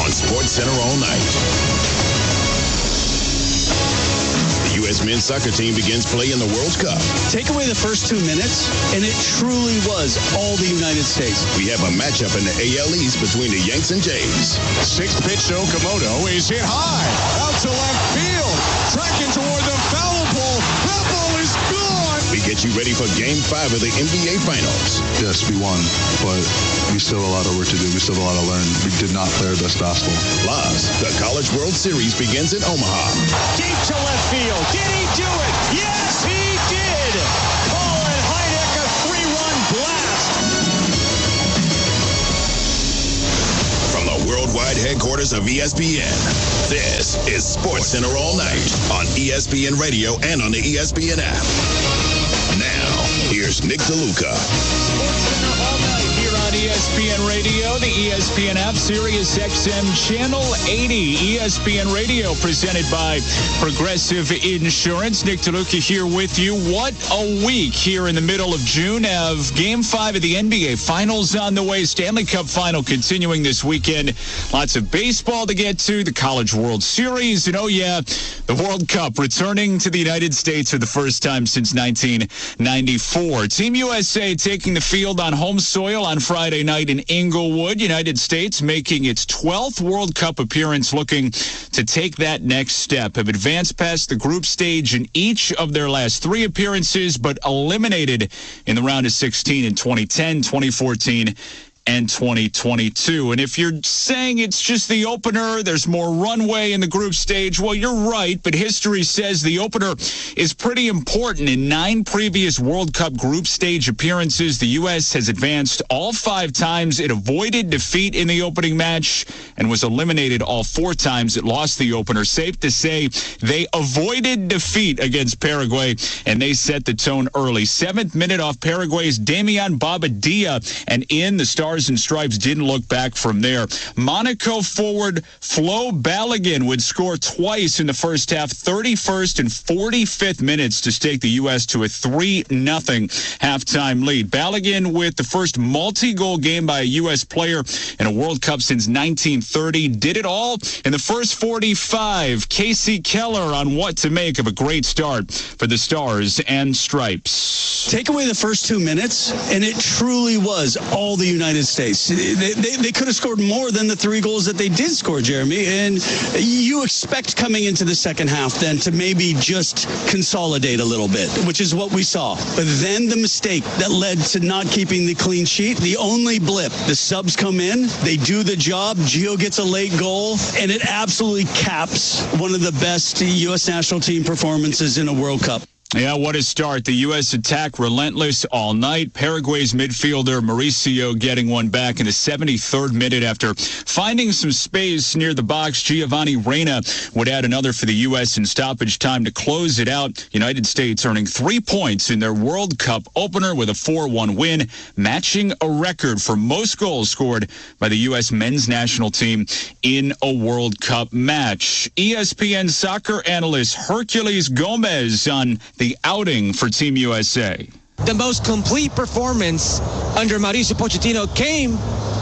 on SportsCenter all night. The U.S. men's soccer team begins play in the World Cup. Take away the first 2 minutes, and it truly was all the United States. We have a matchup in the AL East between the Yanks and Jays. Sixth pitch to Okamoto is hit high. Out to left field. Tracking toward the foul pole. That ball is gone. We get you ready for Game 5 of the NBA Finals. Yes, we won, but we still have a lot of work to do. We still have a lot to learn. We did not play our best basketball. Plus, the College World Series begins in Omaha. Deep to left field. Did he do it? Yes, he did. Colin Heineck, a 3-run blast. From the worldwide headquarters of ESPN, this is SportsCenter all night on ESPN Radio and on the ESPN app. Now, here's Nick DeLuca. SportsCenter all night here on ESPN Radio, the ESPN app, Sirius XM Channel 80. ESPN Radio presented by Progressive Insurance. Nick DeLuca here with you. What a week here in the middle of June of Game 5 of the NBA Finals on the way. Stanley Cup Final continuing this weekend. Lots of baseball to get to, the College World Series, and oh yeah, the World Cup returning to the United States for the first time since 1994. Team USA taking the field on home soil on Friday night in Inglewood. United States making its 12th World Cup appearance, looking to take that next step. Have advanced past the group stage in each of their last 3 appearances, but eliminated in the round of 16 in 2010, 2014, and 2022. And if you're saying it's just the opener, there's more runway in the group stage, well, you're right, but history says the opener is pretty important. In 9 previous World Cup group stage appearances, the U.S. has advanced all 5 times. It avoided defeat in the opening match and was eliminated all 4 times it lost the opener. Safe to say they avoided defeat against Paraguay, and they set the tone early. 7th minute off Paraguay's Damian Bobadilla, and in the Stars and Stripes didn't look back from there. Monaco forward Flo Balogun would score twice in the first half, 31st and 45th minutes, to stake the U.S. to a 3-0 halftime lead. Balogun with the first multi-goal game by a U.S. player in a World Cup since 1930. Did it all in the first 45. Casey Keller on what to make of a great start for the Stars and Stripes. Take away the first 2 minutes, and it truly was all the United States. They could have scored more than the 3 goals that they did score, Jeremy, and you expect coming into the second half then to maybe just consolidate a little bit, which is what we saw. But then the mistake that led to not keeping the clean sheet, the only blip, the subs come in, they do the job, Gio gets a late goal, and it absolutely caps one of the best U.S. national team performances in a World Cup. Yeah, what a start. The U.S. attack relentless all night. Paraguay's midfielder Mauricio getting one back in the 73rd minute after finding some space near the box. Giovanni Reyna would add another for the U.S. in stoppage time to close it out. United States earning 3 points in their World Cup opener with a 4-1 win, matching a record for most goals scored by the U.S. men's national team in a World Cup match. ESPN soccer analyst Herculez Gomez on the outing for Team USA. The most complete performance under Mauricio Pochettino came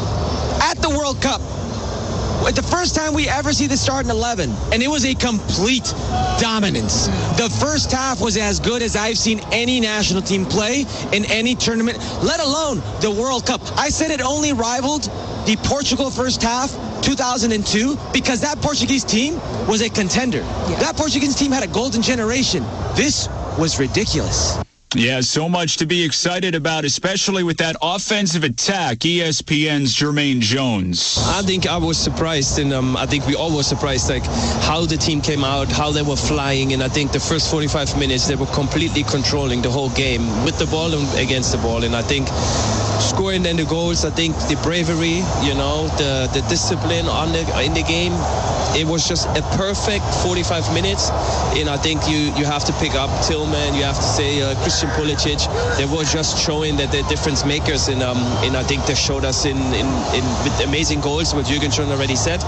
at the World Cup. The first time we ever see the starting 11, and it was a complete dominance. The first half was as good as I've seen any national team play in any tournament, let alone the World Cup. I said it only rivaled the Portugal first half 2002 because that Portuguese team was a contender. Yeah. That Portuguese team had a golden generation. This was ridiculous. Yeah, so much to be excited about, especially with that offensive attack. ESPN's Jermaine Jones. I think I was surprised, and I think we all were surprised, like how the team came out, how they were flying, and I think the first 45 minutes they were completely controlling the whole game with the ball and against the ball, and I think scoring then the goals, I think the bravery, the discipline in the game, it was just a perfect 45 minutes, and I think you have to pick up Tillman, you have to say Christian Pulisic. They were just showing that they're difference makers, and I think they showed us in with amazing goals, what Jürgen schon already said.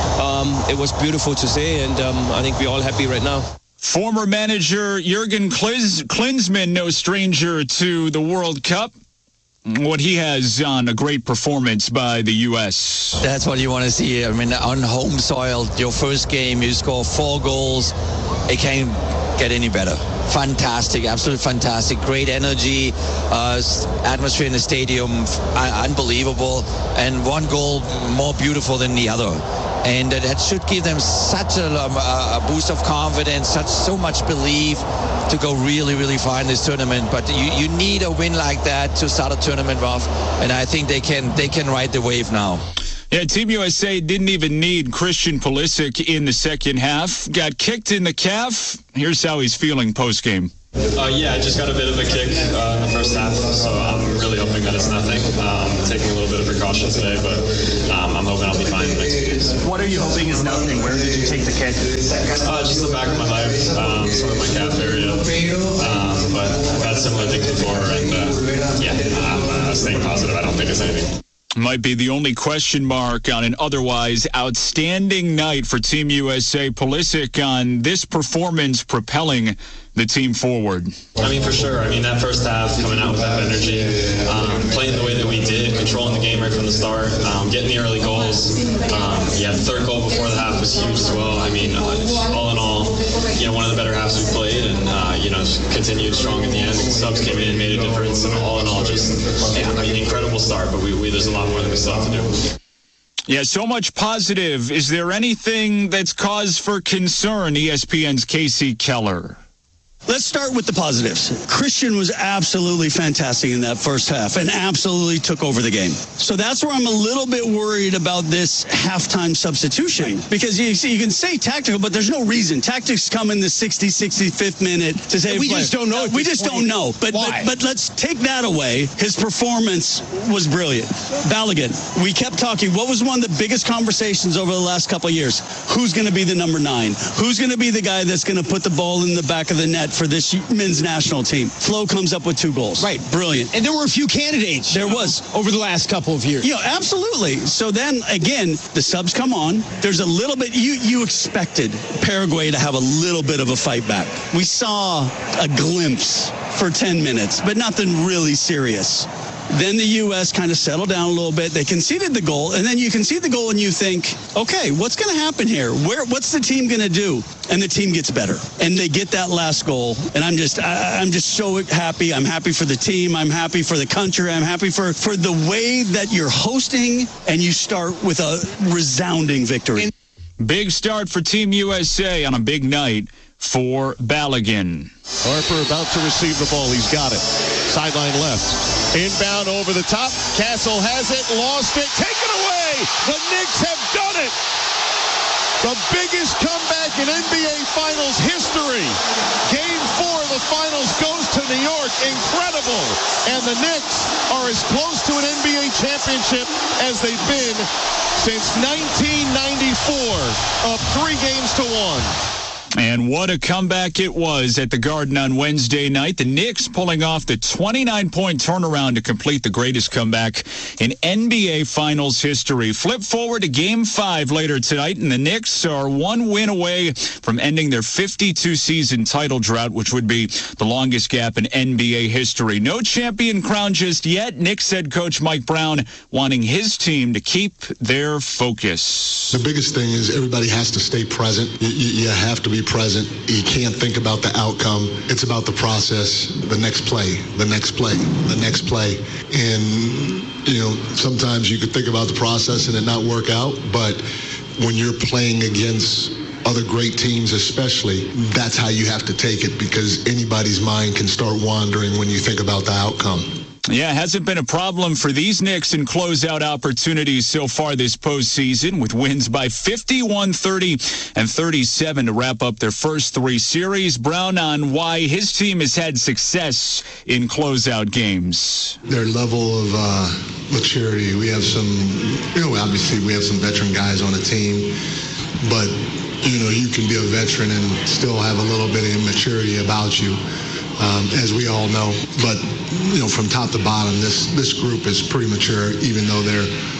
It was beautiful to see, and I think we're all happy right now. Former manager Jürgen Klinsmann, no stranger to the World Cup. what he has on a great performance by the U.S. That's what you want to see. I mean, on home soil, your first game, you score 4 goals. It can't get any better. Fantastic, absolutely fantastic. Great energy, atmosphere in the stadium, unbelievable. And one goal more beautiful than the other. And that should give them such a boost of confidence, so much belief to go really, really far in this tournament. But you need a win like that to start a tournament off, and I think they can ride the wave now. Yeah, Team USA didn't even need Christian Pulisic in the second half. Got kicked in the calf. Here's how he's feeling post-game. Yeah, I just got a bit of a kick in the first half, so I'm really hoping that it's nothing. Taking a little bit of precaution today, but I'm hoping I'll be fine the next few days. What are you hoping is nothing? Where did you take the kick? Just the back of my leg, sort of my calf area. But I've had similar things before, and I'm staying positive. I don't think it's anything. Might be the only question mark on an otherwise outstanding night for Team USA. Pulisic on this performance propelling the team forward. I mean, for sure. I mean, that first half, coming out with that energy, playing the way that we did, controlling the game right from the start, getting the early goals. The third goal before the half was huge as well. I mean, all in all, one of the better halves we played, and continued strong at the end. The subs came in, made a difference, and all in all, just an incredible start. But there's a lot more that we still have to do. Yeah, so much positive. Is there anything that's cause for concern? ESPN's Casey Keller. Let's start with the positives. Christian was absolutely fantastic in that first half and absolutely took over the game. So that's where I'm a little bit worried about this halftime substitution, because you can say tactical, but there's no reason. Tactics come in the 65th minute to say we just don't know. We just don't know. But let's take that away. His performance was brilliant. Balogun, we kept talking. What was one of the biggest conversations over the last couple of years? Who's going to be the number 9? Who's going to be the guy that's going to put the ball in the back of the net for this men's national team? Flo comes up with 2 goals. Right. Brilliant. And there were a few candidates. There was. Over the last couple of years. Absolutely. So then, again, the subs come on. There's a little bit, you expected Paraguay to have a little bit of a fight back. We saw a glimpse for 10 minutes, but nothing really serious. Then the U.S. kind of settled down a little bit. They conceded the goal, and then you concede the goal and you think, okay, what's going to happen here? What's the team going to do? And the team gets better, and they get that last goal. And I'm just so happy. I'm happy for the team. I'm happy for the country. I'm happy for the way that you're hosting, and you start with a resounding victory. Big start for Team USA on a big night for Balogun. Harper about to receive the ball. He's got it. Sideline left. Inbound over the top. Castle has it. Lost it. Taken away. The Knicks have done it. The biggest comeback in NBA Finals history. Game 4 of the Finals goes to New York. Incredible. And the Knicks are as close to an NBA championship as they've been since 1994. Up 3 games to 1. And what a comeback it was at the Garden on Wednesday night. The Knicks pulling off the 29-point turnaround to complete the greatest comeback in NBA Finals history. Flip forward to Game 5 later tonight, and the Knicks are 1 win away from ending their 52-season title drought, which would be the longest gap in NBA history. No champion crown just yet. Knicks head coach Mike Brown wanting his team to keep their focus. The biggest thing is everybody has to stay present. You have to be present. You can't think about the outcome. It's about the process, the next play, the next play, the next play. And, sometimes you could think about the process and it not work out, but when you're playing against other great teams especially, that's how you have to take it, because anybody's mind can start wandering when you think about the outcome. Yeah, it hasn't been a problem for these Knicks in closeout opportunities so far this postseason, with wins by 51, 30, and 37 to wrap up their first 3 series. Brown on why his team has had success in closeout games. Their level of maturity. We have some, obviously we have some veteran guys on the team, but, you can be a veteran and still have a little bit of immaturity about you. As we all know. But, from top to bottom, this group is pretty mature, even though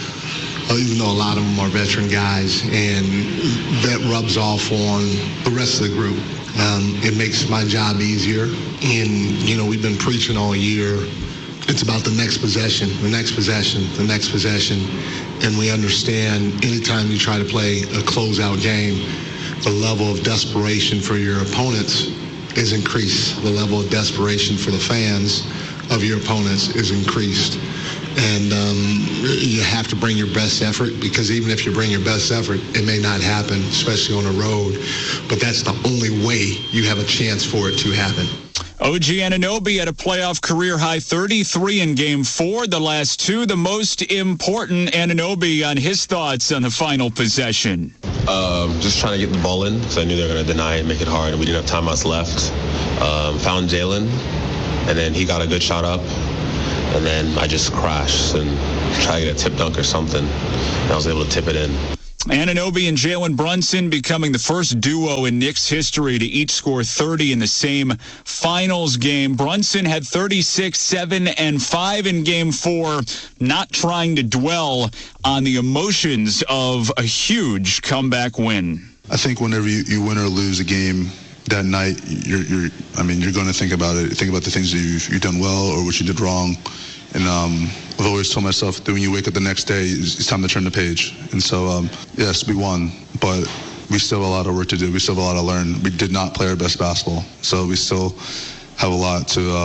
a lot of them are veteran guys, and that rubs off on the rest of the group. It makes my job easier. And, we've been preaching all year it's about the next possession, the next possession, the next possession. And we understand anytime you try to play a closeout game, the level of desperation for your opponents is increased. The level of desperation for the fans of your opponents is increased. And you have to bring your best effort, because even if you bring your best effort, it may not happen, especially on the road. But that's the only way you have a chance for it to happen. OG Anunoby had a playoff career-high 33 in Game 4. The last two, the most important. Anunoby on his thoughts on the final possession. Just trying to get the ball in, because I knew they were going to deny it and make it hard. We didn't have timeouts left. Found Jalen, and then he got a good shot up. And then I just crashed and tried to get a tip dunk or something. And I was able to tip it in. Anunoby and Jalen Brunson becoming the first duo in Knicks history to each score 30 in the same finals game. Brunson had 36, 7, and 5 in Game 4, not trying to dwell on the emotions of a huge comeback win. I think whenever you win or lose a game that night, you're going to think about it. Think about the things that you've done well or what you did wrong. And I've always told myself that when you wake up the next day, it's time to turn the page. And so, yes, we won, but we still have a lot of work to do. We still have a lot to learn. We did not play our best basketball, so we still have a lot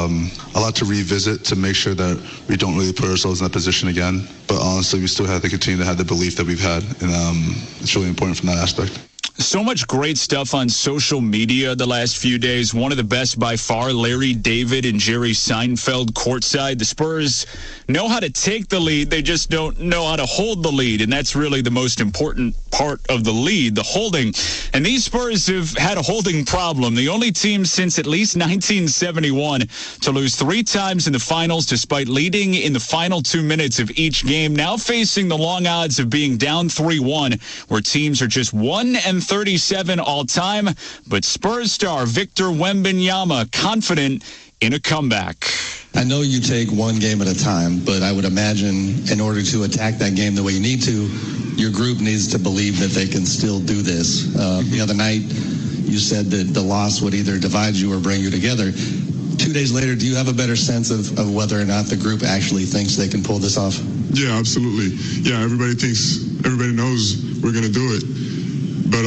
to revisit to make sure that we don't really put ourselves in that position again. But honestly, we still have to continue to have the belief that we've had, and it's really important from that aspect. So much great stuff on social media the last few days. One of the best by far, Larry David and Jerry Seinfeld courtside. The Spurs know how to take the lead. They just don't know how to hold the lead, and that's really the most important part of the lead, the holding. And these Spurs have had a holding problem. The only team since at least 1971 to lose 3 times in the finals despite leading in the final 2 minutes of each game. Now facing the long odds of being down 3-1, where teams are just 1-37 all time. But Spurs star Victor Wembanyama confident in a comeback. I know you take one game at a time, but I would imagine in order to attack that game the way you need to, your group needs to believe that they can still do this. The other night, you said that the loss would either divide you or bring you together. 2 days later, do you have a better sense of whether or not the group actually thinks they can pull this off? Yeah, absolutely. Yeah, everybody knows we're going to do it. But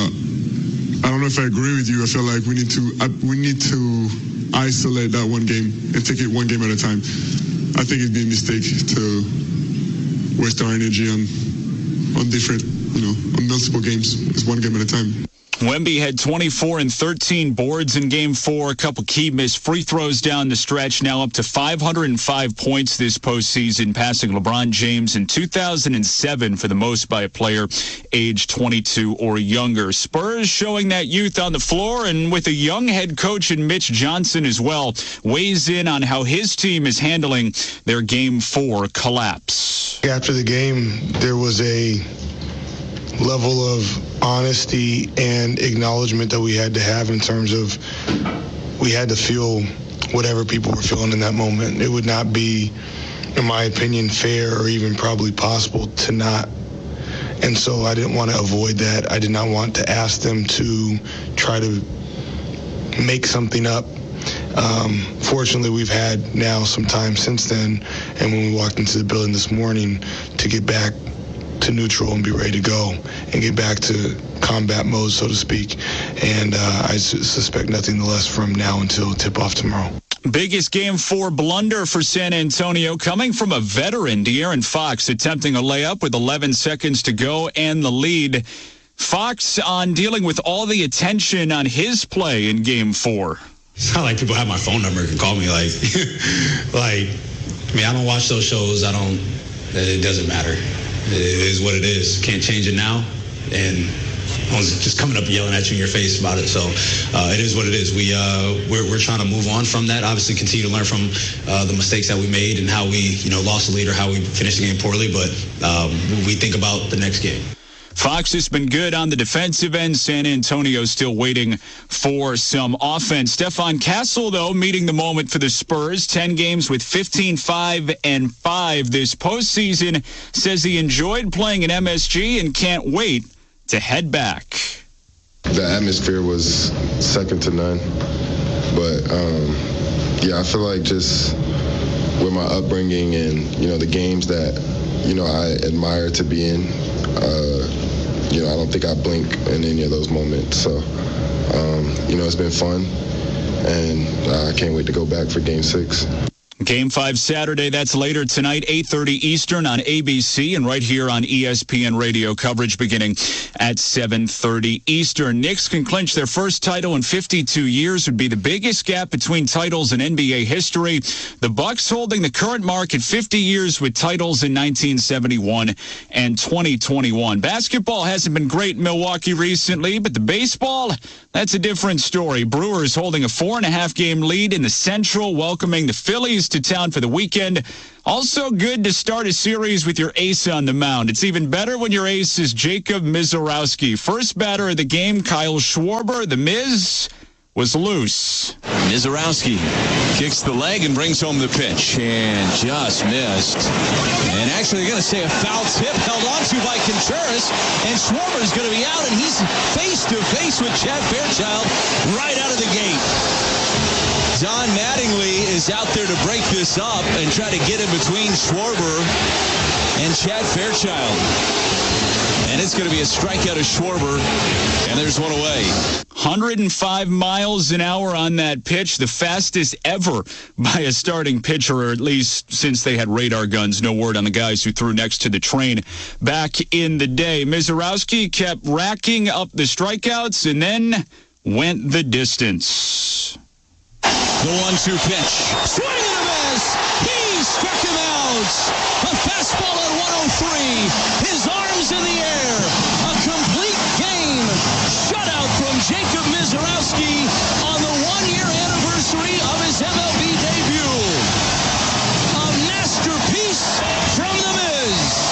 I don't know if I agree with you. I feel like we need to isolate that one game and take it one game at a time. I think it'd be a mistake to waste our energy on different, on multiple games. It's one game at a time. Wemby had 24 and 13 boards in Game 4. A couple key missed free throws down the stretch. Now up to 505 points this postseason, passing LeBron James in 2007 for the most by a player age 22 or younger. Spurs showing that youth on the floor, and with a young head coach in Mitch Johnson as well, weighs in on how his team is handling their Game 4 collapse. After the game, there was a level of honesty and acknowledgement that we had to have in terms of we had to feel whatever people were feeling in that moment. It would not be, in my opinion, fair or even probably possible to not. And so I didn't want to avoid that. I did not want to ask them to try to make something up. Fortunately, we've had now some time since then, and when we walked into the building this morning to get back to neutral and be ready to go and get back to combat mode, so to speak. And I suspect nothing less from now until tip-off tomorrow. Biggest Game 4 blunder for San Antonio coming from a veteran, De'Aaron Fox, attempting a layup with 11 seconds to go and the lead. Fox on dealing with all the attention on his play in Game 4. It's not like people have my phone number and can call me I don't watch those shows. It doesn't matter. It is what it is. Can't change it now. And I was just coming up and yelling at you in your face about it. So it is what it is. We're trying to move on from that. Obviously, continue to learn from the mistakes that we made and how we lost the lead or how we finished the game poorly. But we think about the next game. Fox has been good on the defensive end. San Antonio still waiting for some offense. Stefan Castle, though, meeting the moment for the Spurs. 10 games with 15-5-5 this postseason. Says he enjoyed playing at MSG and can't wait to head back. The atmosphere was second to none. But, I feel like just with my upbringing and, you know, the games that, you know, I admire to be in. You know, I don't think I blink in any of those moments. So, you know, it's been fun, and I can't wait to go back for Game 6. Game 5 Saturday, that's later tonight, 8:30 Eastern on ABC and right here on ESPN Radio, coverage beginning at 7:30 Eastern. Knicks can clinch their first title in 52 years, would be the biggest gap between titles in NBA history. The Bucks holding the current mark at 50 years with titles in 1971 and 2021. Basketball hasn't been great in Milwaukee recently, but the baseball, that's a different story. Brewers holding a 4.5 game lead in the Central, welcoming the Phillies to town for the weekend. Also good to start a series with your ace on the mound. It's even better when your ace is Jacob Misiorowski. First batter of the game, Kyle Schwarber. The Miz was loose. Misiorowski kicks the leg and brings home the pitch and just missed. And actually, they're going to say a foul tip held onto by Contreras, and Schwarber's going to be out, and he's face-to-face with Chad Fairchild right out of the gate. Don Mattingly is out there to break this up and try to get in between Schwarber and Chad Fairchild. And it's going to be a strikeout of Schwarber, and there's one away. 105 miles an hour on that pitch, the fastest ever by a starting pitcher, or at least since they had radar guns. No word on the guys who threw next to the train back in the day. Misiorowski kept racking up the strikeouts and then went the distance. The 1-2 pitch. Swing and a miss. He struck him out. A fastball at 103. His arms in the air. A complete game. Shutout from Jacob Misiorowski on the 1-year anniversary of his MLB debut. A masterpiece from the Miz.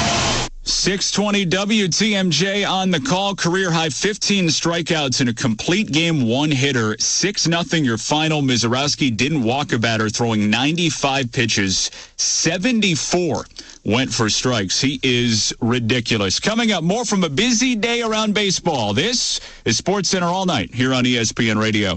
620 WTMJ on the call. Career high 15 strikeouts in a complete game, one hitter. 6-0 your final. Misiorowski didn't walk a batter, throwing 95 pitches. 74 went for strikes. He is ridiculous. Coming up, more from a busy day around baseball. This is SportsCenter All Night here on ESPN Radio.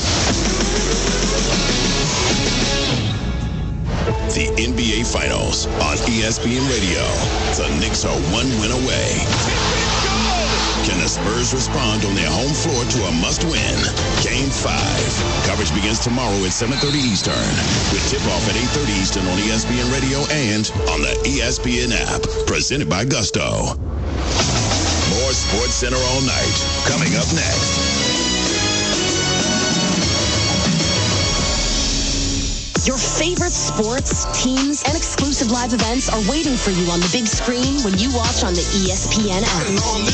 The NBA Finals on ESPN Radio. The Knicks are one win away. Can the Spurs respond on their home floor to a must-win? Game 5. Coverage begins tomorrow at 7:30 Eastern. With tip-off at 8:30 Eastern on ESPN Radio and on the ESPN app. Presented by Gusto. More SportsCenter All Night. Coming up next. Your favorite sports, teams, and exclusive live events are waiting for you on the big screen when you watch on the ESPN app.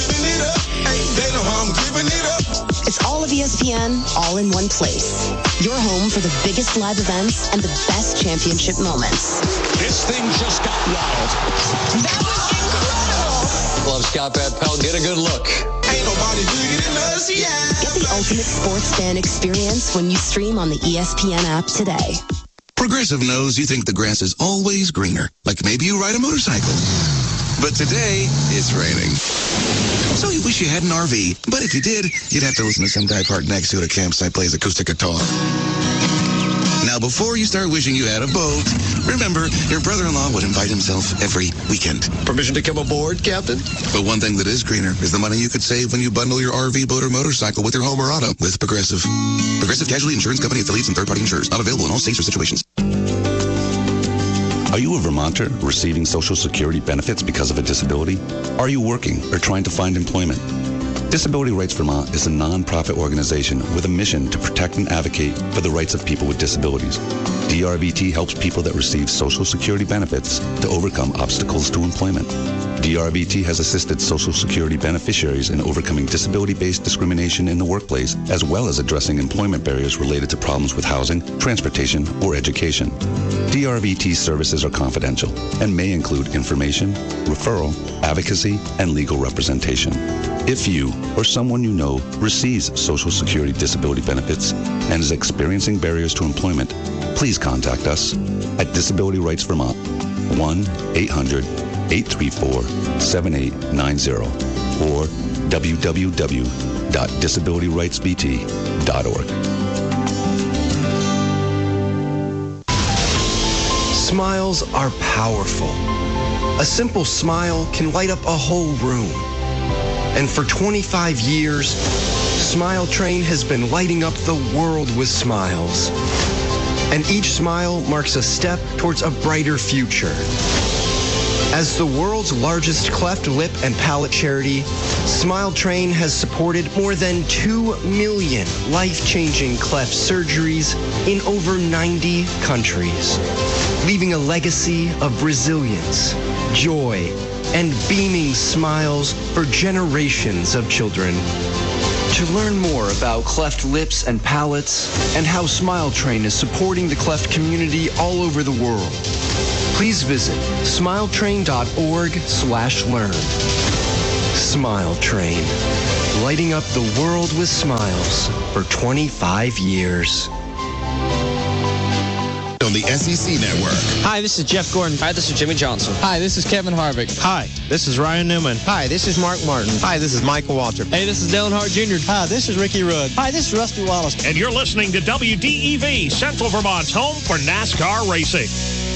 It's all of ESPN, all in one place. Your home for the biggest live events and the best championship moments. This thing just got wild. That was incredible. Love Scott Van Pelt. Get a good look. Ain't nobody bigger than us, yeah. Get the ultimate sports fan experience when you stream on the ESPN app today. Progressive knows you think the grass is always greener, like maybe you ride a motorcycle. But today, it's raining. So you wish you had an RV, but if you did, you'd have to listen to some guy parked next to it at a campsite plays acoustic guitar. Now, before you start wishing you had a boat, remember, your brother-in-law would invite himself every weekend. Permission to come aboard, Captain? But one thing that is greener is the money you could save when you bundle your RV, boat, or motorcycle with your home or auto with Progressive. Progressive Casualty Insurance Company affiliates and third-party insurers. Not available in all states or situations. Are you a Vermonter receiving Social Security benefits because of a disability? Are you working or trying to find employment? Disability Rights Vermont is a non-profit organization with a mission to protect and advocate for the rights of people with disabilities. DRVT helps people that receive Social Security benefits to overcome obstacles to employment. DRVT has assisted Social Security beneficiaries in overcoming disability-based discrimination in the workplace, as well as addressing employment barriers related to problems with housing, transportation, or education. DRVT services are confidential and may include information, referral, advocacy, and legal representation. If you or someone you know receives Social Security disability benefits and is experiencing barriers to employment, please contact us at Disability Rights Vermont, 1-800-834-7890 or www.disabilityrightsvt.org. Smiles are powerful. A simple smile can light up a whole room. And for 25 years, Smile Train has been lighting up the world with smiles. And each smile marks a step towards a brighter future. As the world's largest cleft lip and palate charity, Smile Train has supported more than 2 million life-changing cleft surgeries in over 90 countries, leaving a legacy of resilience, joy, and beaming smiles for generations of children. To learn more about cleft lips and palates and how Smile Train is supporting the cleft community all over the world, please visit smiletrain.org/learn. Smile Train, lighting up the world with smiles for 25 years. On the SEC Network. Hi, this is Jeff Gordon. Hi, this is Jimmy Johnson. Hi, this is Kevin Harvick. Hi, this is Ryan Newman. Hi, this is Mark Martin. Hi, this is Michael Waltrip. Hey, this is Dale Hart Jr. Hi, this is Ricky Rudd. Hi, this is Rusty Wallace. And you're listening to WDEV, Central Vermont's home for NASCAR racing.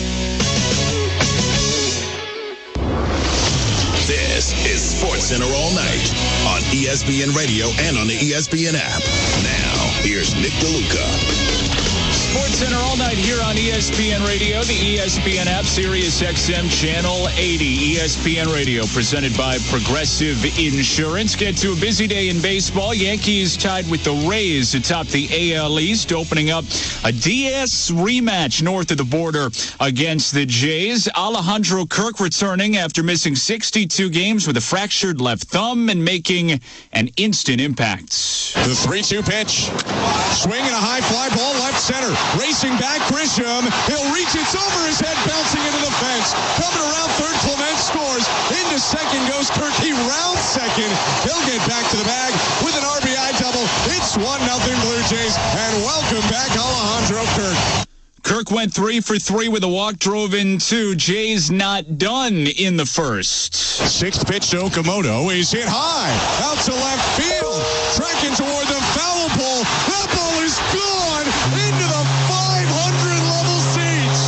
This is Sports Center all night on ESPN Radio and on the ESPN app. Now, here's Nick DeLuca. Sports Center all night here on ESPN Radio, the ESPN app, Sirius XM Channel 80. ESPN Radio presented by Progressive Insurance. Get to a busy day in baseball. Yankees tied with the Rays atop the AL East, opening up a DS rematch north of the border against the Jays. Alejandro Kirk returning after missing 62 games with a fractured left thumb and making an instant impact. The 3-2 pitch. Swing and a high fly ball left center. Racing back, Grisham. He'll reach. It's over his head, bouncing into the fence. Coming around third, Clement scores. Into second goes Kirk. He rounds second. He'll get back to the bag with an RBI double. It's 1-0 Blue Jays. And welcome back, Alejandro Kirk. Kirk went 3 for 3 with a walk, drove in 2. Jays not done in the first. Sixth pitch to Okamoto is hit high. Out to left field. Tracking toward the foul pole. That ball is gone into the 500-level seats.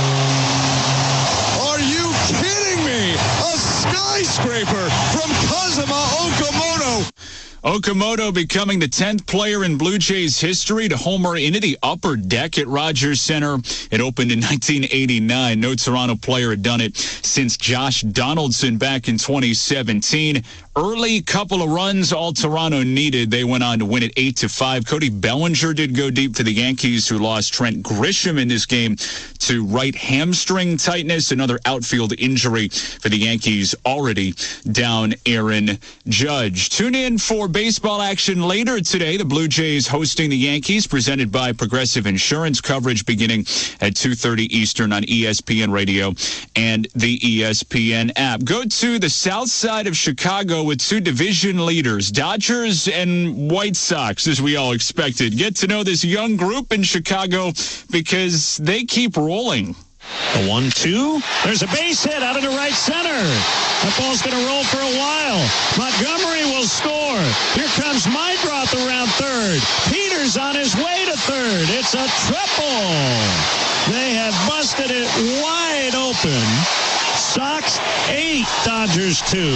Are you kidding me? A skyscraper from Kazuma Okamoto. Okamoto becoming the 10th player in Blue Jays history to homer into the upper deck at Rogers Center. It opened in 1989. No Toronto player had done it since Josh Donaldson back in 2017. Early couple of runs, all Toronto needed. They went on to win it 8-5. Cody Bellinger did go deep for the Yankees, who lost Trent Grisham in this game to right hamstring tightness. Another outfield injury for the Yankees, already down Aaron Judge. Tune in for baseball action later today. The Blue Jays hosting the Yankees, presented by Progressive Insurance. Coverage beginning at 2:30 Eastern on ESPN Radio and the ESPN app. Go to the south side of Chicago with two division leaders, Dodgers and White Sox, as we all expected. Get to know this young group in Chicago because they keep rolling. The 1-2. There's a base hit out into right center. That ball's going to roll for a while. Montgomery will score. Here comes Meidroth around third. Peters on his way to third. It's a triple. They have busted it wide open. Sox 8, Dodgers 2.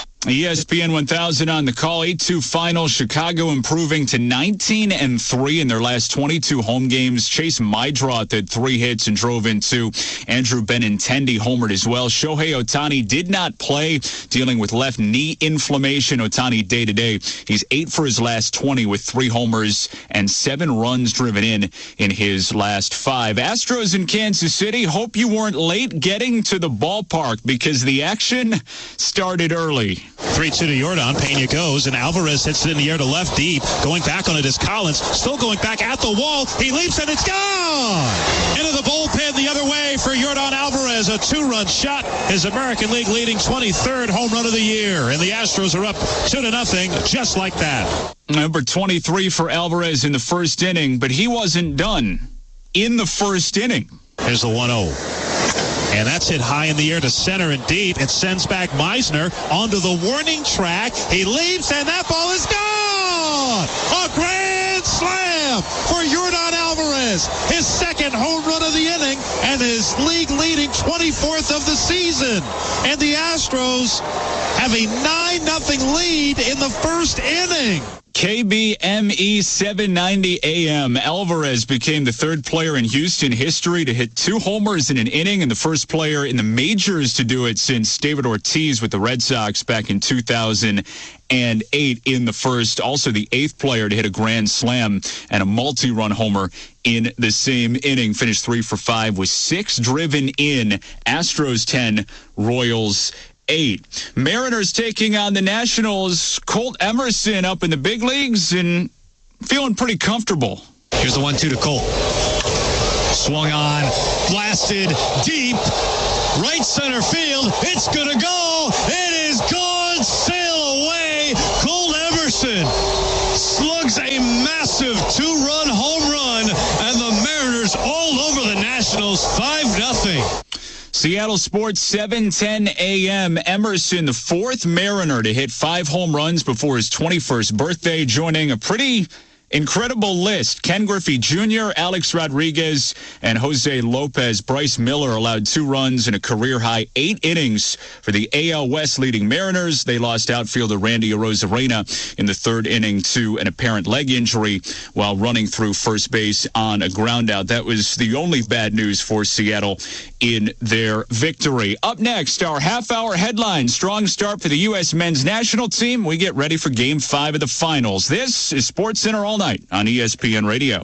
ESPN 1000 on the call. 8-2 final. Chicago improving to 19-3 in their last 22 home games. Chase Meidroth had 3 hits and drove in 2. Andrew Benintendi homered as well. Shohei Ohtani did not play, dealing with left knee inflammation. Ohtani day-to-day. He's 8 for his last 20 with 3 homers and 7 runs driven in his last 5. Astros in Kansas City. Hope you weren't late getting to the ballpark because the action started early. 3-2 to Yordan. Pena goes, and Alvarez hits it in the air to left deep. Going back on it is Collins. Still going back at the wall. He leaps, and it's gone! Into the bullpen the other way for Yordan Alvarez. A 2-run shot. His American League leading 23rd home run of the year. And the Astros are up 2-0, just like that. Number 23 for Alvarez in the first inning, but he wasn't done in the first inning. Here's the 1-0. And that's hit high in the air to center and deep. It sends back Meisner onto the warning track. He leaps, and that ball is gone! A grand grand slam for Yordan Alvarez. His second home run of the inning and his league-leading 24th of the season. And the Astros have a 9-0 lead in the first inning. KBME 790 AM. Alvarez became the third player in Houston history to hit 2 homers in an inning and the first player in the majors to do it since David Ortiz with the Red Sox back in 2008 in the first. Also the 8th player to hit a grand slam and a multi-run homer in the same inning. Finished 3 for 5 with 6 driven in. Astros 10, Royals 8. Mariners taking on the Nationals. Colt Emerson up in the big leagues and feeling pretty comfortable. Here's the 1-2 to Colt. Swung on, blasted deep, right center field. It's gonna go. It is gone. Sail away. Colt Emerson slugs a massive 2-run home run, and the Mariners all over the Nationals 5-0. Seattle Sports 7:10 a.m. Emerson, the 4th Mariner to hit 5 home runs before his 21st birthday, joining a pretty incredible list. Ken Griffey Jr., Alex Rodriguez, and Jose Lopez. Bryce Miller allowed 2 runs in a career-high 8 innings for the AL West leading Mariners. They lost outfielder Randy Arozarena in the 3rd inning to an apparent leg injury while running through first base on a groundout. That was the only bad news for Seattle in their victory. Up next, our half-hour headline. Strong start for the U.S. men's national team. We get ready for Game 5 of the finals. This is SportsCenter All Night on ESPN Radio.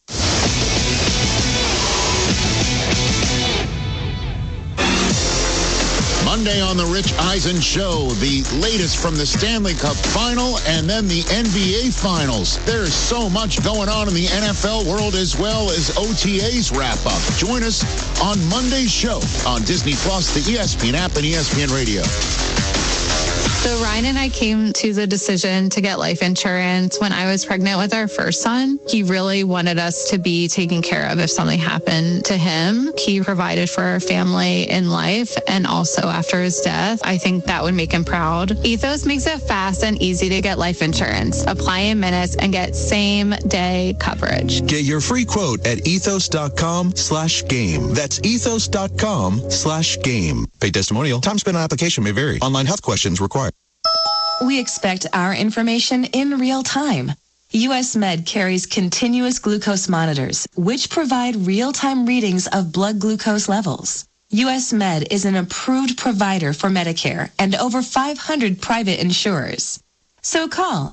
Monday on the Rich Eisen Show, the latest from the Stanley Cup Final and then the NBA Finals. There's so much going on in the NFL world as well as OTAs wrap up. Join us on Monday's show on Disney Plus, the ESPN app, and ESPN Radio. So Ryan and I came to the decision to get life insurance when I was pregnant with our first son. He really wanted us to be taken care of if something happened to him. He provided for our family in life and also after his death. I think that would make him proud. Ethos makes it fast and easy to get life insurance. Apply in minutes and get same-day coverage. Get your free quote at ethos.com/game. That's ethos.com/game. Paid testimonial. Time spent on application may vary. Online health questions required. We expect our information in real time. U.S. Med carries continuous glucose monitors, which provide real-time readings of blood glucose levels. U.S. Med is an approved provider for Medicare and over 500 private insurers. So call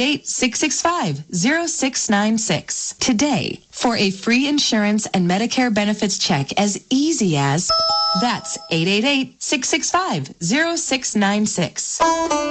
888-665-0696 today for a free insurance and Medicare benefits check as easy as... That's 888-665-0696.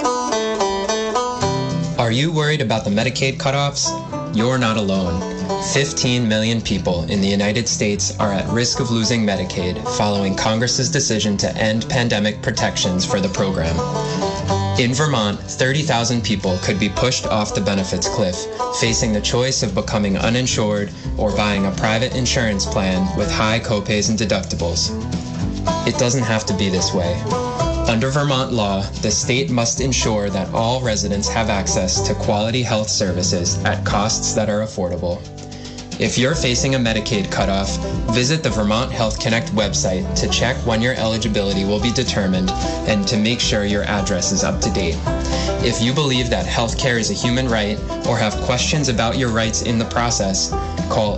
Are you worried about the Medicaid cutoffs? You're not alone. 15 million people in the United States are at risk of losing Medicaid following Congress's decision to end pandemic protections for the program. In Vermont, 30,000 people could be pushed off the benefits cliff, facing the choice of becoming uninsured or buying a private insurance plan with high copays and deductibles. It doesn't have to be this way. Under Vermont law, the state must ensure that all residents have access to quality health services at costs that are affordable. If you're facing a Medicaid cutoff, visit the Vermont Health Connect website to check when your eligibility will be determined and to make sure your address is up to date. If you believe that healthcare is a human right or have questions about your rights in the process, call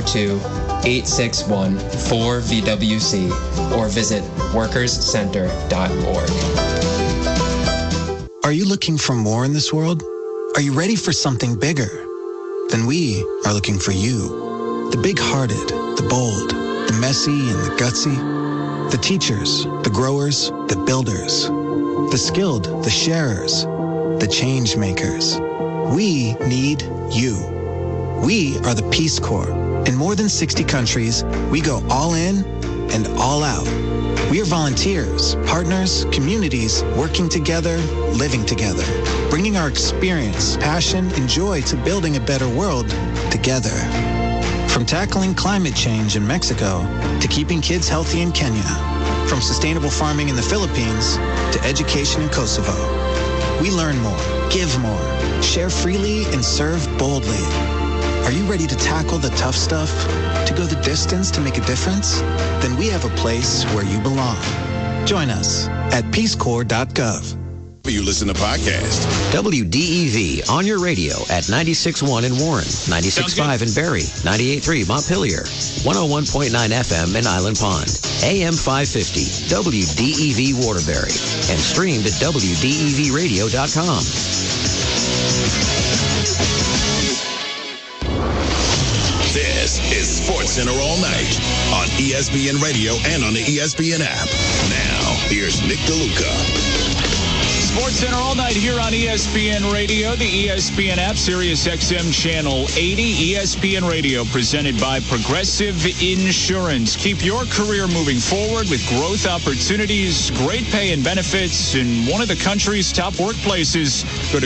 802-861-4VWC or visit workerscenter.org. Are you looking for more in this world? Are you ready for something bigger? Then we are looking for you. The big-hearted, the bold, the messy and the gutsy, the teachers, the growers, the builders, the skilled, the sharers, the change makers. We need you. We are the Peace Corps. In more than 60 countries, we go all in and all out. We are volunteers, partners, communities, working together, living together, bringing our experience, passion, and joy to building a better world together. From tackling climate change in Mexico to keeping kids healthy in Kenya, from sustainable farming in the Philippines to education in Kosovo. We learn more, give more, share freely, and serve boldly. Are you ready to tackle the tough stuff? To go the distance to make a difference? Then we have a place where you belong. Join us at peacecorps.gov. You listen to podcasts. WDEV on your radio at 96.1 in Warren, 96.5 in Barrie, 98.3 Montpelier, 101.9 FM in Island Pond, AM 550, WDEV Waterbury, and streamed at WDEVradio.com. This is SportsCenter All Night on ESPN Radio and on the ESPN app. Now, here's Nick DeLuca. SportsCenter All Night here on ESPN Radio, the ESPN app, Sirius XM Channel 80, ESPN Radio, presented by Progressive Insurance. Keep your career moving forward with growth opportunities, great pay and benefits in one of the country's top workplaces. Go to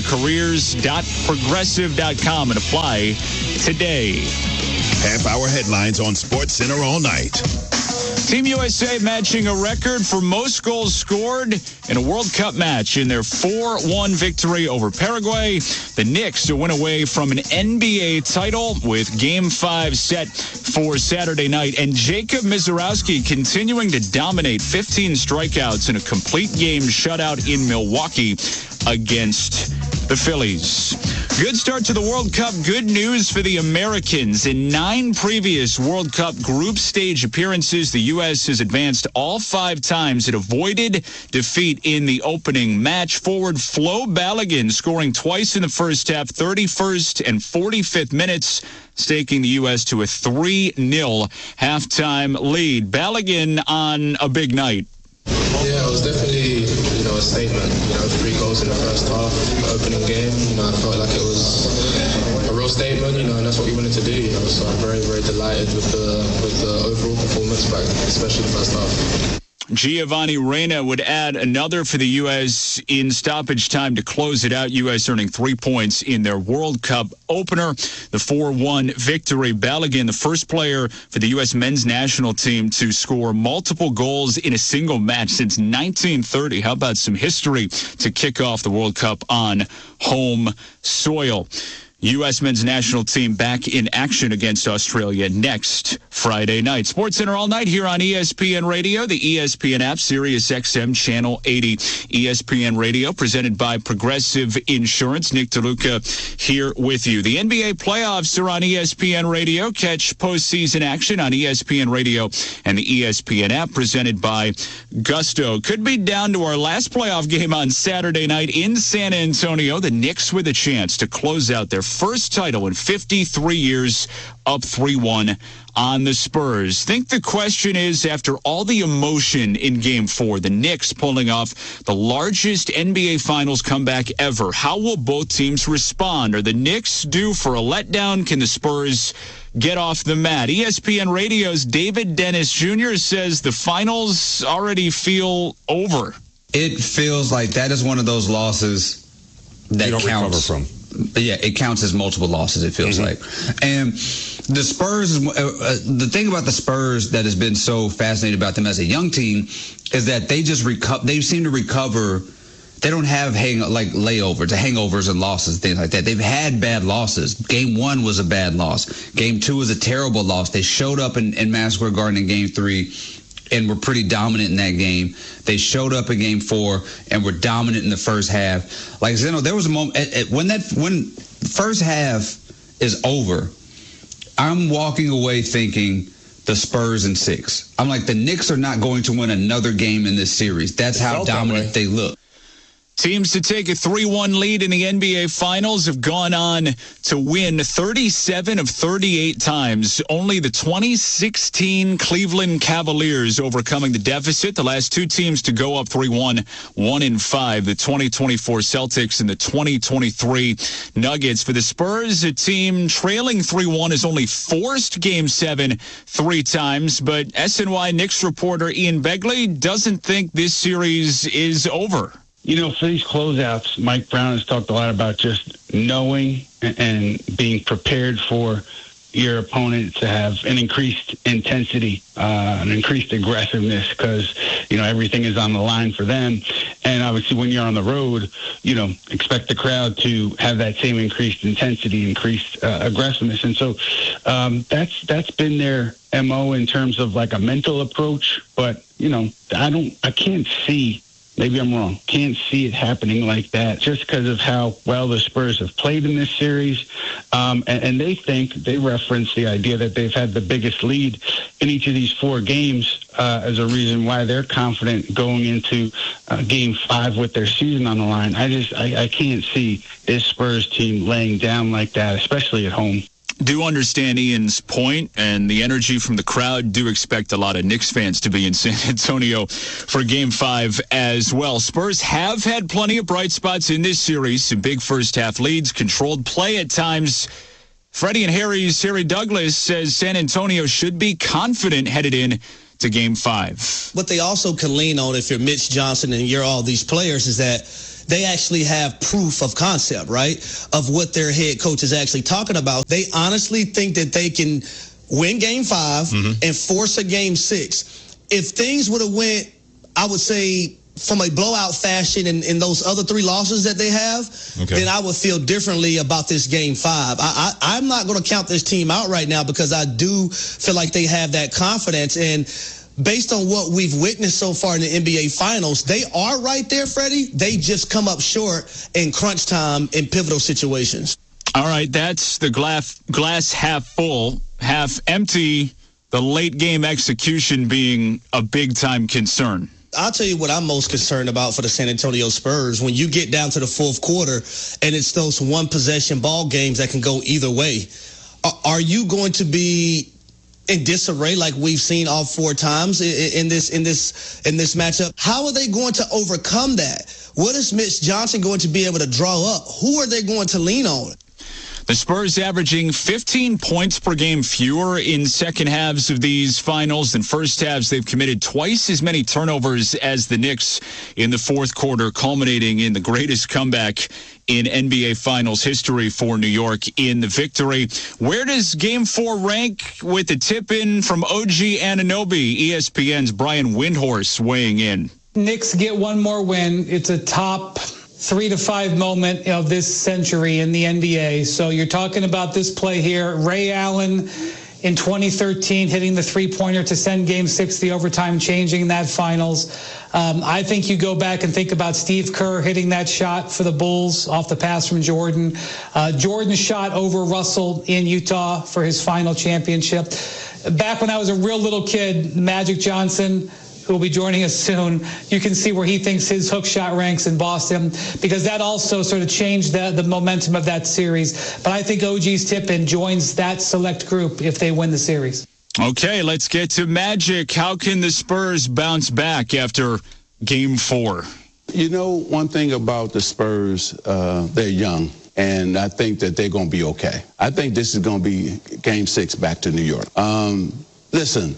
careers.progressive.com and apply today. Half-hour headlines on SportsCenter All Night. Team USA matching a record for most goals scored in a World Cup match in their 4-1 victory over Paraguay. The Knicks to win away from an NBA title with Game 5 set for Saturday night. And Jacob Mizorowski continuing to dominate, 15 strikeouts in a complete game shutout in Milwaukee against the Phillies. Good start to the World Cup. Good news for the Americans. In 9 previous World Cup group stage appearances, the U.S. has advanced all 5 times. It avoided defeat in the opening match. Forward Flo Balogun scoring twice in the first half, 31st and 45th minutes, staking the U.S. to a 3-0 halftime lead. Balogun on a big night. Yeah, it was definitely, a statement. 3 goals in the first half, opening game. I felt like it was a real statement, and that's what we wanted to do. So I'm very, very delighted with the overall performance, but especially the first half. Giovanni Reyna would add another for the U.S. in stoppage time to close it out. U.S. earning 3 points in their World Cup opener. The 4-1 victory. Balogun, the first player for the U.S. men's national team to score multiple goals in a single match since 1930. How about some history to kick off the World Cup on home soil? U.S. men's national team back in action against Australia next Friday night. SportsCenter All Night here on ESPN Radio, the ESPN app, Sirius XM Channel 80. ESPN Radio presented by Progressive Insurance. Nick DeLuca here with you. The NBA playoffs are on ESPN Radio. Catch postseason action on ESPN Radio and the ESPN app presented by Gusto. Could be down to our last playoff game on Saturday night in San Antonio. The Knicks with a chance to close out their first title in 53 years, up 3-1 on the Spurs. Think the question is, after all the emotion in Game 4, the Knicks pulling off the largest NBA Finals comeback ever, how will both teams respond? Are the Knicks due for a letdown? Can the Spurs get off the mat? ESPN Radio's David Dennis Jr. says the Finals already feel over. It feels like that is one of those losses that you don't counts. recover from. Yeah, it counts as multiple losses, it feels like. And the Spurs, the thing about the Spurs that has been so fascinating about them as a young team is that they just they seem to recover. They don't have hangovers and losses, things like that. They've had bad losses. Game 1 was a bad loss. Game 2 was a terrible loss. They showed up in Madison Square Garden in Game 3 and were pretty dominant in that game. They showed up in Game 4 and were dominant in the first half. Like Zeno, there was a moment when the first half is over, I'm walking away thinking the Spurs in 6. I'm like, the Knicks are not going to win another game in this series. That's how dominant they look. Teams to take a 3-1 lead in the NBA Finals have gone on to win 37 of 38 times. Only the 2016 Cleveland Cavaliers overcoming the deficit. The last 2 teams to go up 3-1, 1-5. The 2024 Celtics and the 2023 Nuggets. For the Spurs, a team trailing 3-1 has only forced Game 7 3 times. But SNY Knicks reporter Ian Begley doesn't think this series is over. For these closeouts, Mike Brown has talked a lot about just knowing and being prepared for your opponent to have an increased intensity, an increased aggressiveness, because, everything is on the line for them. And obviously when you're on the road, expect the crowd to have that same increased intensity, increased aggressiveness. And so that's been their MO in terms of like a mental approach. But, I can't see, maybe I'm wrong, can't see it happening like that just because of how well the Spurs have played in this series. And they reference the idea that they've had the biggest lead in each of these 4 games as a reason why they're confident going into Game 5 with their season on the line. I can't see this Spurs team laying down like that, especially at home. Do understand Ian's point, and the energy from the crowd. Do expect a lot of Knicks fans to be in San Antonio for Game 5 as well. Spurs have had plenty of bright spots in this series. Some big first-half leads, controlled play at times. Freddie and Harry Douglas says San Antonio should be confident headed in to Game 5. What they also can lean on if you're Mitch Johnson and you're all these players is that they actually have proof of concept, right, of what their head coach is actually talking about. They honestly think that they can win Game 5 and force a Game 6. If things would have went, I would say, from a blowout fashion in those other 3 losses that they have, then I would feel differently about this Game 5. I'm not going to count this team out right now because I do feel like they have that confidence. And based on what we've witnessed so far in the NBA Finals, they are right there, Freddie. They just come up short in crunch time in pivotal situations. All right, that's the glass half full, half empty, the late game execution being a big-time concern. I'll tell you what I'm most concerned about for the San Antonio Spurs. When you get down to the fourth quarter and it's those one-possession ball games that can go either way, are you going to be in disarray like we've seen all 4 times in this matchup? How are they going to overcome that? What is Mitch Johnson going to be able to draw up? Who are they going to lean on? The Spurs averaging 15 points per game fewer in second halves of these finals than first halves. They've committed twice as many turnovers as the Knicks in the fourth quarter, culminating in the greatest comeback in NBA Finals history for New York in the victory. Where does Game 4 rank with the tip-in from OG Anunoby? ESPN's Brian Windhorst weighing in. Knicks get one more win. It's a top 3 to 5 moment of this century in the NBA. So you're talking about this play here. Ray Allen in 2013 hitting the three-pointer to send Game 6 the overtime, changing that finals. I think you go back and think about Steve Kerr hitting that shot for the Bulls off the pass from Jordan. Jordan's shot over Russell in Utah for his final championship. Back when I was a real little kid, Magic Johnson, who will be joining us soon, you can see where he thinks his hook shot ranks in Boston, because that also sort of changed the momentum of that series. But I think OG's tip-in joins that select group if they win the series. Okay, let's get to Magic. How can the Spurs bounce back after Game 4? You know, one thing about the Spurs, they're young, and I think that they're going to be okay. I think this is going to be Game 6 back to New York. Listen,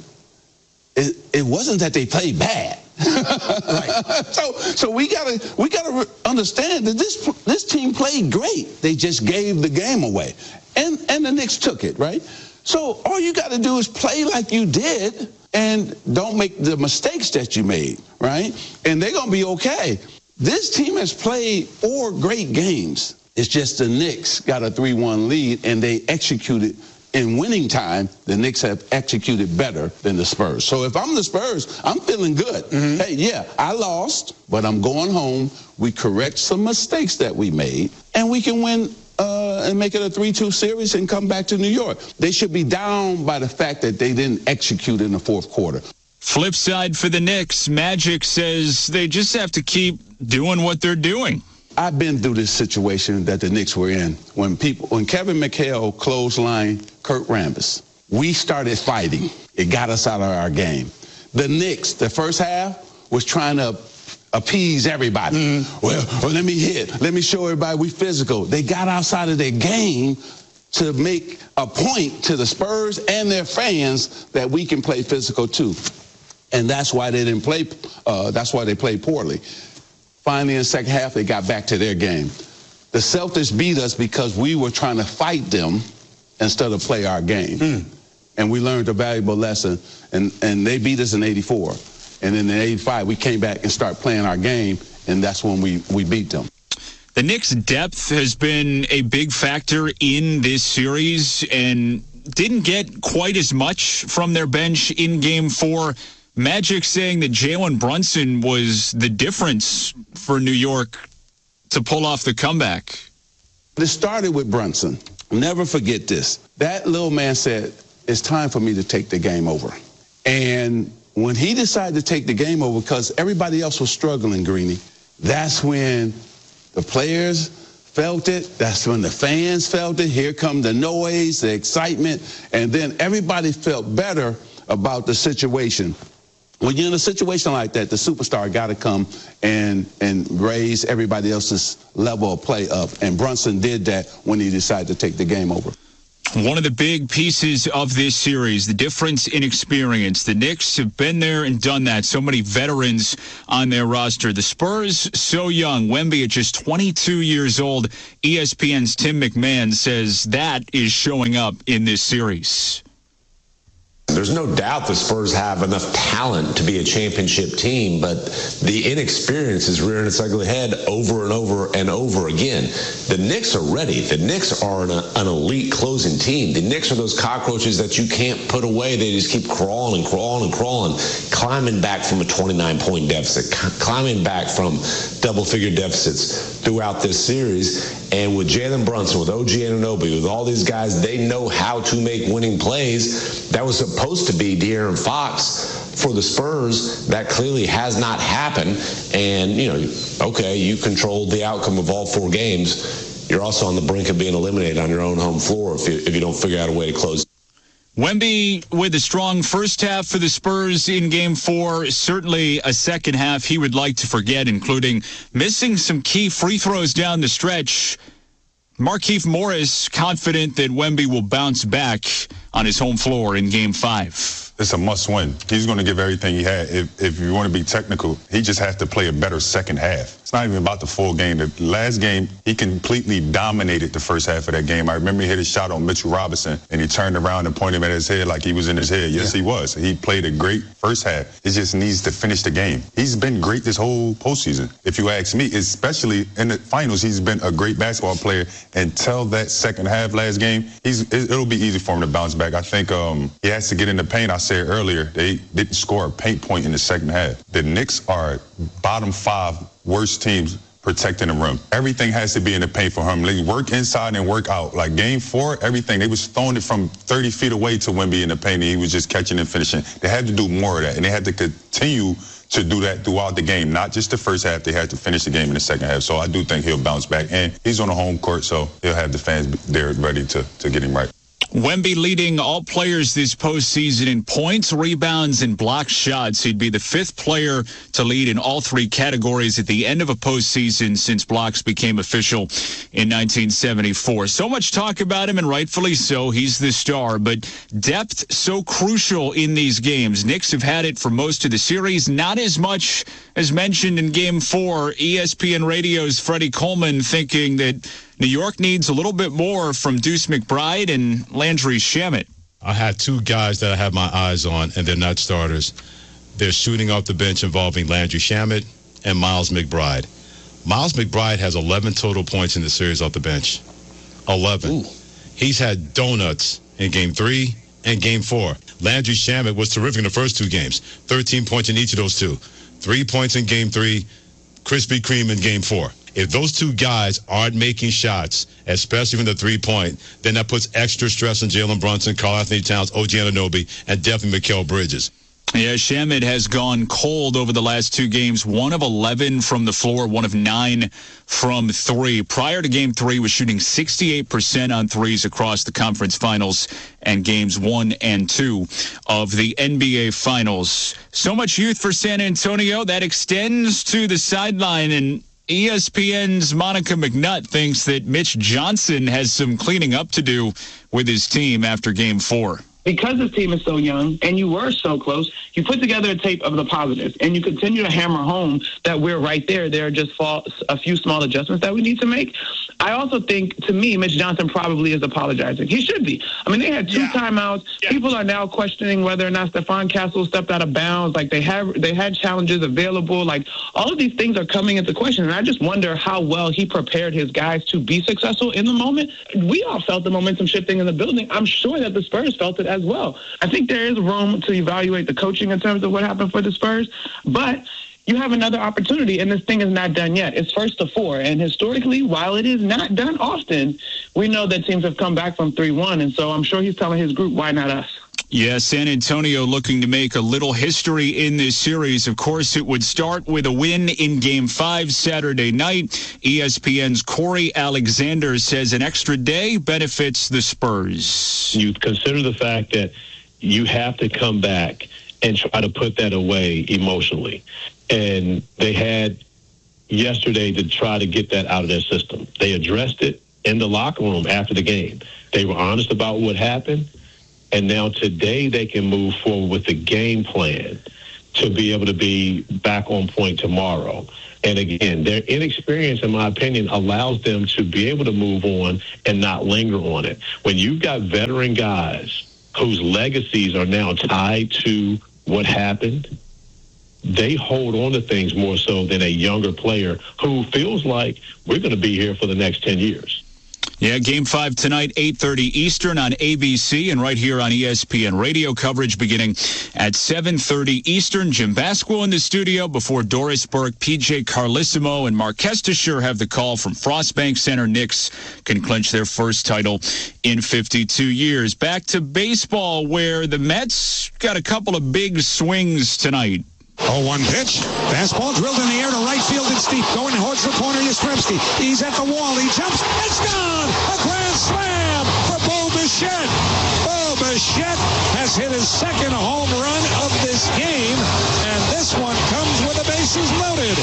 it wasn't that they played bad. Right. So we gotta understand that this team played great. They just gave the game away, and the Knicks took it, right? So all you got to do is play like you did and don't make the mistakes that you made, right? And they're gonna be okay. This team has played 4 great games. It's just the Knicks got a 3-1 lead and they executed. In winning time, the Knicks have executed better than the Spurs. So if I'm the Spurs, I'm feeling good. Hey, yeah, I lost, but I'm going home. We correct some mistakes that we made, and we can win and make it a 3-2 series and come back to New York. They should be down by the fact that they didn't execute in the fourth quarter. Flip side for the Knicks, Magic says they just have to keep doing what they're doing. I've been through this situation that the Knicks were in. When Kevin McHale clotheslined Kurt Rambis, we started fighting. It got us out of our game. The Knicks, the first half, was trying to appease everybody. Well, let me hit. Let me show everybody we physical. They got outside of their game to make a point to the Spurs and their fans that we can play physical too. And that's why they didn't play. That's why they played poorly. Finally, in the second half, they got back to their game. The Celtics beat us because we were trying to fight them instead of play our game. And we learned a valuable lesson, and they beat us in 84. And then in 85, we came back and started playing our game, and that's when we beat them. The Knicks' depth has been a big factor in this series and didn't get quite as much from their bench in Game 4. Magic saying that Jalen Brunson was the difference for New York to pull off the comeback. It started with Brunson. I'll never forget this. That little man said, it's time for me to take the game over. And when he decided to take the game over, because everybody else was struggling, Greeny, that's when the players felt it. That's when the fans felt it. Here come the noise, the excitement, and then everybody felt better about the situation. When you're in a situation like that, the superstar got to come and raise everybody else's level of play up. And Brunson did that when he decided to take the game over. One of the big pieces of this series, the difference in experience. The Knicks have been there and done that. So many veterans on their roster. The Spurs, so young. Wemby at just 22 years old. ESPN's Tim McMahon says that is showing up in this series. There's no doubt the Spurs have enough talent to be a championship team, but the inexperience is rearing its ugly head over and over and over again. The Knicks are ready. The Knicks are an elite closing team. The Knicks are those cockroaches that you can't put away. They just keep crawling and crawling and crawling, climbing back from a 29-point deficit, climbing back from double-figure deficits throughout this series. And with Jalen Brunson, with OG Anunoby, with all these guys, they know how to make winning plays. That was supposed to be De'Aaron Fox for the Spurs. That clearly has not happened. And, you controlled the outcome of all 4 games. You're also on the brink of being eliminated on your own home floor if you don't figure out a way to close. Wemby with a strong first half for the Spurs in Game 4. Certainly a second half he would like to forget, including missing some key free throws down the stretch. Markieff Morris confident that Wemby will bounce back on his home floor in Game 5. It's a must-win. He's going to give everything he had. If you want to be technical, he just has to play a better second half. It's not even about the full game. The last game, he completely dominated the first half of that game. I remember he hit a shot on Mitchell Robinson, and he turned around and pointed him at his head like he was in his head. Yes, he was. He played a great first half. He just needs to finish the game. He's been great this whole postseason. If you ask me, especially in the finals, he's been a great basketball player. Until that second half last game, it'll be easy for him to bounce back. I think he has to get in the paint. I said earlier, they didn't score a paint point in the second half. The Knicks are bottom 5 worst teams protecting the rim. Everything has to be in the paint for him. They work inside and work out. Like Game 4, everything. They was throwing it from 30 feet away to Wemby in the paint, and he was just catching and finishing. They had to do more of that, and they had to continue to do that throughout the game. Not just the first half. They had to finish the game in the second half. So I do think he'll bounce back. And he's on the home court, so he'll have the fans there ready to get him right. Wemby leading all players this postseason in points, rebounds, and blocked shots. He'd be the 5th player to lead in all 3 categories at the end of a postseason since blocks became official in 1974. So much talk about him, and rightfully so. He's the star, but depth so crucial in these games. Knicks have had it for most of the series, not as much as mentioned in Game 4. ESPN Radio's Freddie Coleman thinking that New York needs a little bit more from Deuce McBride and Landry Shamet. I have 2 guys that I have my eyes on, and they're not starters. They're shooting off the bench involving Landry Shamet and Miles McBride. Miles McBride has 11 total points in the series off the bench. 11. Ooh. He's had donuts in Game 3 and Game 4. Landry Shamet was terrific in the first 2 games. 13 points in each of those 2. 3 points in Game 3, Krispy Kreme in Game 4. If those 2 guys aren't making shots, especially from the 3-point, then that puts extra stress on Jalen Brunson, Karl-Anthony Towns, OG Anunoby, and definitely Mikal Bridges. Yeah, Shamet has gone cold over the last 2 games. 1 of 11 from the floor, 1 of 9 from 3. Prior to Game 3, was shooting 68% on threes across the conference finals and Games 1 and 2 of the NBA Finals. So much youth for San Antonio. That extends to the sideline, and ESPN's Monica McNutt thinks that Mitch Johnson has some cleaning up to do with his team after Game 4. Because this team is so young and you were so close, you put together a tape of the positives and you continue to hammer home that we're right there. There are just a few small adjustments that we need to make. I also think, to me, Mitch Johnson probably is apologizing. He should be. I mean, they had 2 timeouts. Yeah. People are now questioning whether or not Stephon Castle stepped out of bounds. Like, they had challenges available. Like, all of these things are coming into question. And I just wonder how well he prepared his guys to be successful in the moment. We all felt the momentum shifting in the building. I'm sure that the Spurs felt it as well. I think there is room to evaluate the coaching in terms of what happened for the Spurs. But you have another opportunity, and this thing is not done yet. It's first to 4. And historically, while it is not done often, we know that teams have come back from 3-1. And so I'm sure he's telling his group, why not us? Yeah, San Antonio looking to make a little history in this series. Of course, it would start with a win in Game 5 Saturday night. ESPN's Corey Alexander says an extra day benefits the Spurs. You consider the fact that you have to come back and try to put that away emotionally. And they had yesterday to try to get that out of their system. They addressed it in the locker room after the game. They were honest about what happened. And now today they can move forward with the game plan to be able to be back on point tomorrow. And again, their inexperience, in my opinion, allows them to be able to move on and not linger on it. When you've got veteran guys whose legacies are now tied to what happened, they hold on to things more so than a younger player who feels like we're going to be here for the next 10 years. Yeah, Game 5 tonight, 8:30 Eastern on ABC and right here on ESPN Radio. Coverage beginning at 7:30 Eastern. Jim Basquill in the studio before Doris Burke, PJ Carlissimo, and Mark Kestisher have the call from Frostbank Center. Knicks can clinch their first title in 52 years. Back to baseball, where the Mets got a couple of big swings tonight. 0-1 pitch. Fastball drilled in the air to right field. It's deep. Going towards the corner. Yastrzemski. He's at the wall. He jumps. It's gone. A grand slam for Bo Bichette. Bo Bichette has hit his second home run of this game, and this one comes with the bases loaded.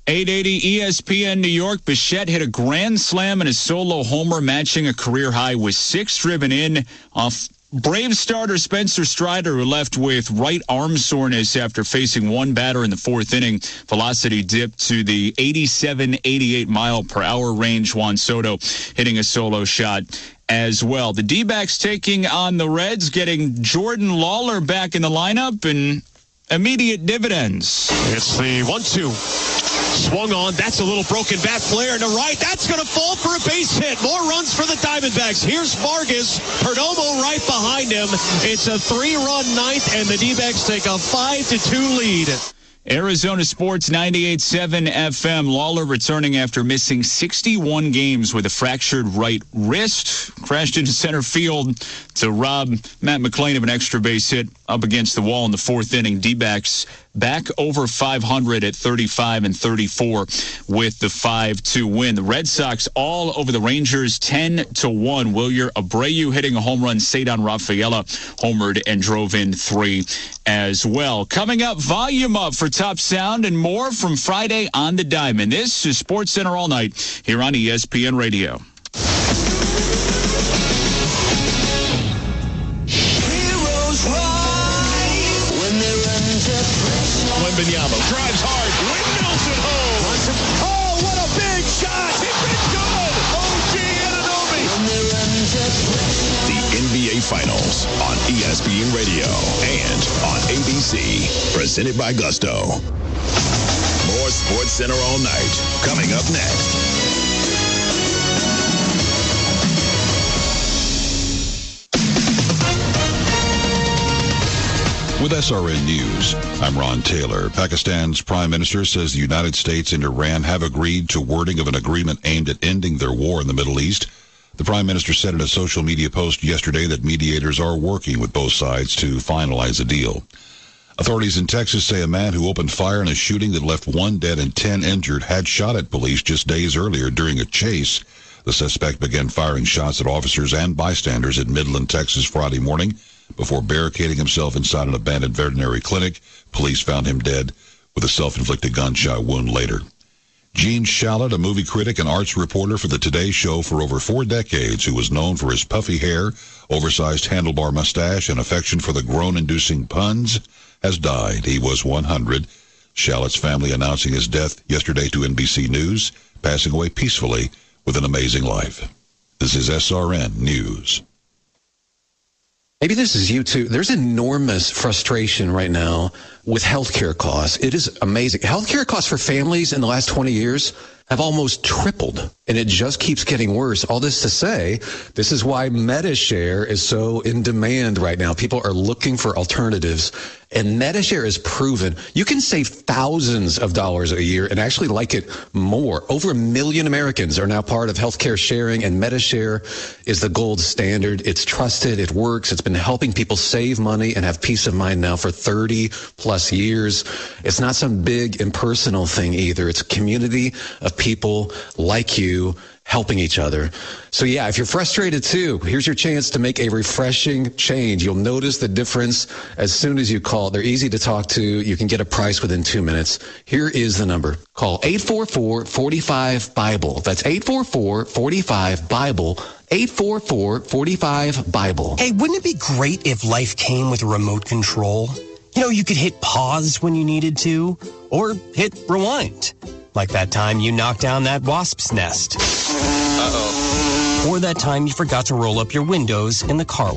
880 ESPN New York. Bichette hit a grand slam and a solo homer, matching a career high with 6 driven in off Braves starter Spencer Strider, who left with right arm soreness after facing one batter in the 4th inning. Velocity dipped to the 87, 88 mile per hour range. Juan Soto hitting a solo shot as well. The D-backs taking on the Reds, getting Jordan Lawler back in the lineup and immediate dividends. It's the 1-2. Swung on. That's a little broken bat flare to right. That's going to fall for a base hit. More runs for the Diamondbacks. Here's Vargas. Perdomo right behind him. It's a 3-run 9th, and the D-backs take a 5-2 lead. Arizona Sports 98.7 FM. Lawler returning after missing 61 games with a fractured right wrist. Crashed into center field to rob Matt McClain of an extra base hit up against the wall in the 4th inning. D-backs back over 500 at 35-34 with the 5-2 win. The Red Sox all over the Rangers 10-1. Wilyer Abreu hitting a home run. Cedar Rafaela homered and drove in 3 as well. Coming up, volume up for Top Sound and more from Friday on the Diamond. This is Sports Center All Night here on ESPN Radio. Wembanyama drives hard, windmills it home. Oh, what a big shot! It's good! OG Anunoby! The NBA Finals on ESPN Radio and on ABC. Presented by Gusto. More Sports Center All Night coming up next. With SRN News, I'm Ron Taylor. Pakistan's Prime Minister says the United States and Iran have agreed to wording of an agreement aimed at ending their war in the Middle East. The Prime Minister said in a social media post yesterday that mediators are working with both sides to finalize a deal. Authorities in Texas say a man who opened fire in a shooting that left 1 dead and 10 injured had shot at police just days earlier during a chase. The suspect began firing shots at officers and bystanders in Midland, Texas Friday morning. Before barricading himself inside an abandoned veterinary clinic, police found him dead with a self-inflicted gunshot wound later. Gene Shalit, a movie critic and arts reporter for the Today Show for over 4 decades, who was known for his puffy hair, oversized handlebar mustache, and affection for the groan-inducing puns, has died. He was 100. Shalit's family announcing his death yesterday to NBC News, passing away peacefully with an amazing life. This is SRN News. Maybe this is you too. There's enormous frustration right now with healthcare costs. It is amazing. Healthcare costs for families in the last 20 years have almost tripled, and it just keeps getting worse. All this to say, this is why MediShare is so in demand right now. People are looking for alternatives, and MediShare is proven you can save thousands of dollars a year and actually like it more. Over 1 million Americans are now part of healthcare sharing, and MediShare is the gold standard. It's trusted. It works. It's been helping people save money and have peace of mind now for 30 plus years. It's not some big impersonal thing either. It's a community of people like you helping each other. So yeah, if you're frustrated too, here's your chance to make a refreshing change. You'll notice the difference as soon as you call. They're easy to talk to. You can get a price within 2 minutes. Here is the number. Call 844-45-BIBLE. That's 844-45-BIBLE. 844-45-BIBLE. Hey, wouldn't it be great if life came with a remote control? You know, you could hit pause when you needed to, or hit rewind. Like that time you knocked down that wasp's nest. Uh-oh. Or that time you forgot to roll up your windows in the car wash.